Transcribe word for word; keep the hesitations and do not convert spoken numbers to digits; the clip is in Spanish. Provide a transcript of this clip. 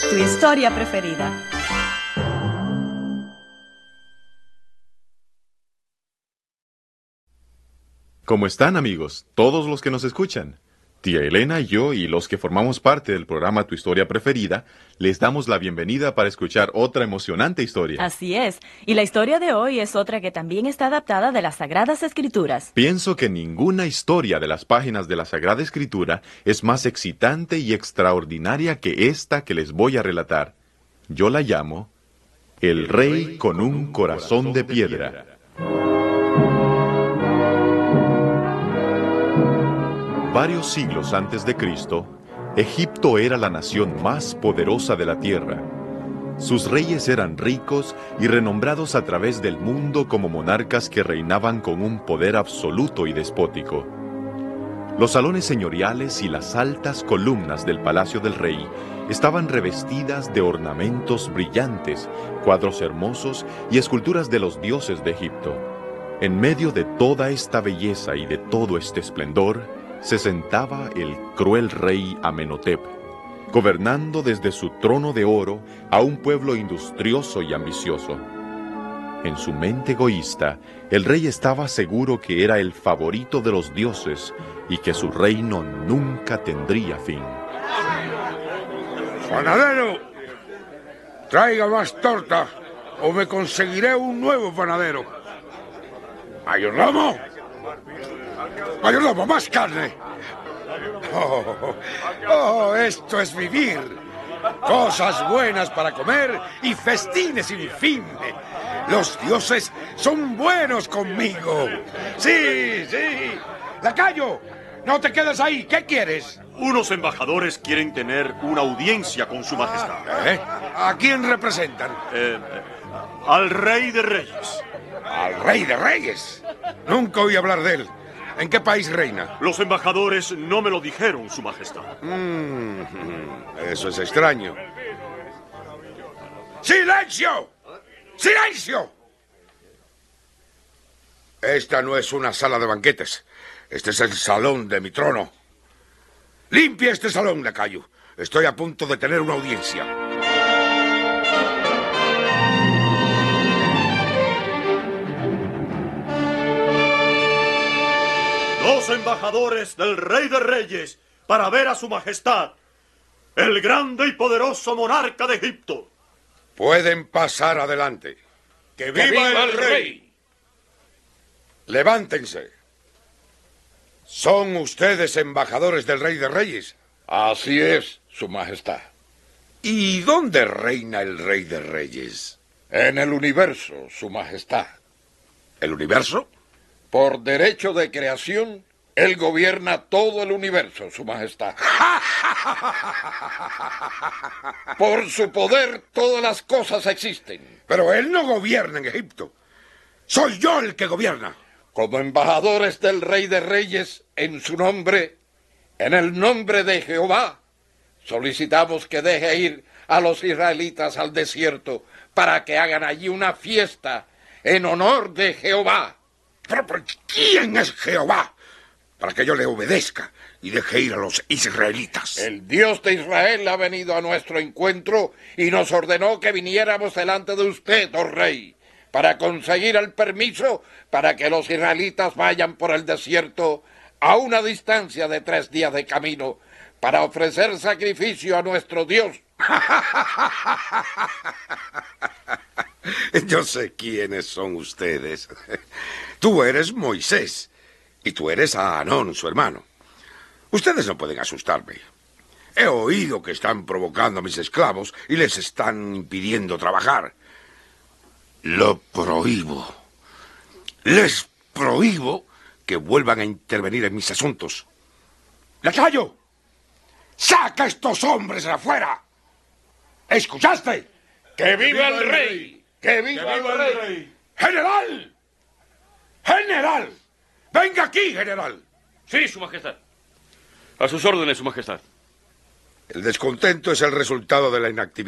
tu historia preferida. ¿Cómo están, amigos? Todos los que nos escuchan. Tía Elena y yo y los que formamos parte del programa Tu Historia Preferida, les damos la bienvenida para escuchar otra emocionante historia. Así es. Y la historia de hoy es otra que también está adaptada de las Sagradas Escrituras. Pienso que ninguna historia de las páginas de la Sagrada Escritura es más excitante y extraordinaria que esta que les voy a relatar. Yo la llamo El Rey con un Corazón de Piedra. Varios siglos antes de Cristo, Egipto era la nación más poderosa de la tierra. Sus reyes eran ricos y renombrados a través del mundo como monarcas que reinaban con un poder absoluto y despótico. Los salones señoriales y las altas columnas del palacio del rey estaban revestidas de ornamentos brillantes, cuadros hermosos y esculturas de los dioses de Egipto. En medio de toda esta belleza y de todo este esplendor, se sentaba el cruel rey Amenhotep, gobernando desde su trono de oro a un pueblo industrioso y ambicioso. En su mente egoísta, el rey estaba seguro que era el favorito de los dioses y que su reino nunca tendría fin. ¡Panadero! Traiga más torta o me conseguiré un nuevo panadero. ¡Mayordomo! ¡Mayordomo, más carne! Oh, oh, esto es vivir. Cosas buenas para comer y festines sin fin. Los dioses son buenos conmigo. Sí, sí. Lacayo, no te quedes ahí. ¿Qué quieres? Unos embajadores quieren tener una audiencia con su majestad. ¿Eh? ¿A quién representan? Eh, eh, al rey de reyes. ¿Al rey de reyes? Nunca oí hablar de él. ¿En qué país reina? Los embajadores no me lo dijeron, su majestad. Mm, eso es extraño. ¡Silencio! ¡Silencio! Esta no es una sala de banquetes. Este es el salón de mi trono. Limpia este salón, lacayo. Estoy a punto de tener una audiencia. Los embajadores del rey de reyes para ver a su majestad, el grande y poderoso monarca de Egipto. Pueden pasar adelante. ¡Que viva, ¡Que viva el, el rey! rey! Levántense. ¿Son ustedes embajadores del rey de reyes? Así es, su majestad. ¿Y dónde reina el rey de reyes? En el universo, su majestad. ¿El universo? Por derecho de creación, él gobierna todo el universo, su majestad. Por su poder, todas las cosas existen. Pero él no gobierna en Egipto. Soy yo el que gobierna. Como embajadores del Rey de Reyes, en su nombre, en el nombre de Jehová, solicitamos que deje ir a los israelitas al desierto para que hagan allí una fiesta en honor de Jehová. ¿Pero, pero quién es Jehová? Para que yo le obedezca y deje ir a los israelitas. El Dios de Israel ha venido a nuestro encuentro y nos ordenó que viniéramos delante de usted, oh rey, para conseguir el permiso para que los israelitas vayan por el desierto a una distancia de tres días de camino para ofrecer sacrificio a nuestro Dios. Yo sé quiénes son ustedes. Tú eres Moisés y tú eres Aarón, su hermano. Ustedes no pueden asustarme. He oído que están provocando a mis esclavos y les están impidiendo trabajar. Lo prohíbo. Les prohíbo que vuelvan a intervenir en mis asuntos. ¡Lacayo! ¡Saca a estos hombres afuera! ¿Escuchaste? ¡Que viva el rey! ¡Que viva el rey! ¡General! ¡General! ¡Venga aquí, general! Sí, su majestad. A sus órdenes, su majestad. El descontento es el resultado de la inactividad.